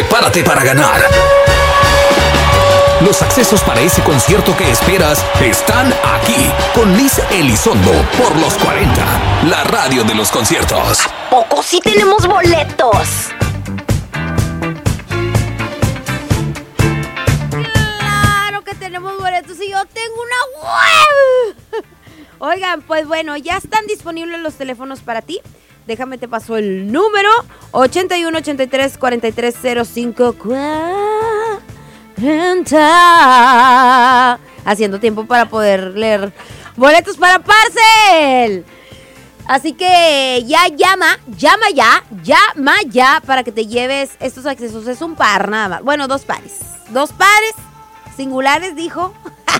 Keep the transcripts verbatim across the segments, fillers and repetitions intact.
prepárate para ganar. Los accesos para ese concierto que esperas están aquí, con Liz Elizondo por Los cuarenta, la radio de los conciertos. ¿A poco sí tenemos boletos? Claro que tenemos boletos y yo tengo una web. Oigan, pues bueno, ya están disponibles los teléfonos para ti. Déjame te paso el número ochenta y uno, ochenta y tres, cuarenta y tres cero cinco cuarenta. Haciendo tiempo para poder leer boletos para Parcel. Así que ya llama, llama ya, llama ya para que te lleves estos accesos. Es un par nada más. Bueno, dos pares. Dos pares singulares, dijo.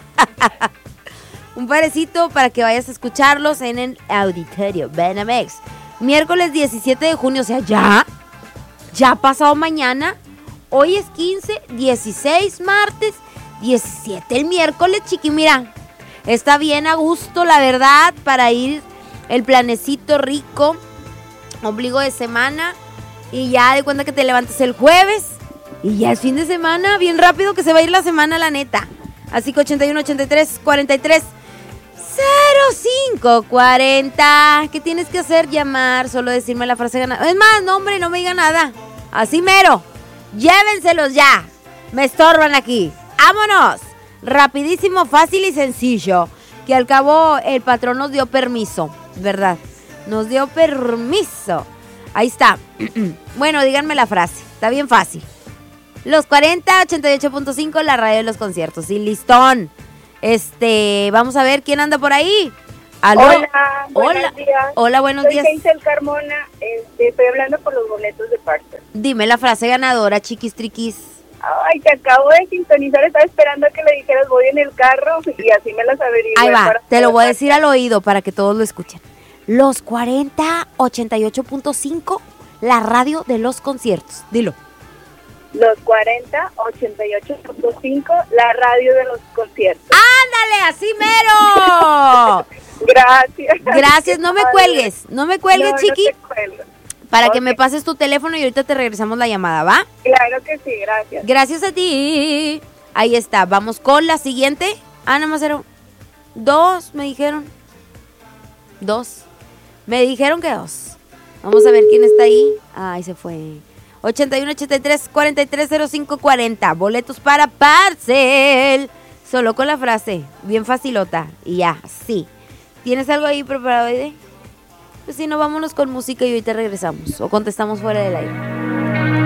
Un parecito para que vayas a escucharlos en el auditorio Banamex. Miércoles diecisiete de junio, o sea, ya, ya pasado mañana. Hoy es quince, dieciséis, martes, diecisiete, el miércoles, chiqui, mira. Está bien a gusto, la verdad, para ir el planecito rico, ombligo de semana. Y ya de cuenta que te levantas el jueves y ya es fin de semana, bien rápido que se va a ir la semana, la neta. Así que ochenta y uno, ochenta y tres, cuarenta y tres cero cinco cuarenta. ¿Qué tienes que hacer? Llamar, solo decirme la frase ganadora. Es más, no, hombre, no me diga nada. Así mero. Llévenselos ya. Me estorban aquí. ¡Vámonos! Rapidísimo, fácil y sencillo. Que al cabo el patrón nos dio permiso, ¿verdad? Nos dio permiso. Ahí está. Bueno, díganme la frase. Está bien fácil. Los cuarenta, ochenta y ocho punto cinco, la radio de los conciertos. Y listón. Este, vamos a ver quién anda por ahí. ¿Aló? Hola, buenos Hola. días. Hola, buenos Soy días. Hazel Carmona, este, estoy hablando por los boletos de Parcel. Dime la frase ganadora, chiquis triquis. Ay, te acabo de sintonizar, estaba esperando a que le dijeras voy en el carro y así me las averigué. Ahí va, para te lo voy a poder decir al oído para que todos lo escuchen. Los cuarenta, ochenta y ocho punto cinco, la radio de los conciertos. Dilo. Los cuarenta, ochenta y ocho punto cinco, la radio de los conciertos. ¡Ándale, así mero! Gracias. Gracias, no me cuelgues, no me cuelgues, No, chiqui, no te cuelgo. para que Ok. me pases tu teléfono y ahorita te regresamos la llamada, ¿va? Claro que sí, gracias. Gracias a ti. Ahí está, vamos con la siguiente. Ah, nada más era dos, me dijeron. Dos. Me dijeron que dos. Vamos a ver quién está ahí. Ay, se fue. ochenta y uno, ochenta y tres, cuarenta y tres cero cinco cuarenta. Boletos para Parcel. Solo con la frase. Bien facilota. Y ya, sí. ¿Tienes algo ahí preparado, Aide? Pues si no, vámonos con música y ahorita regresamos. O contestamos fuera del aire.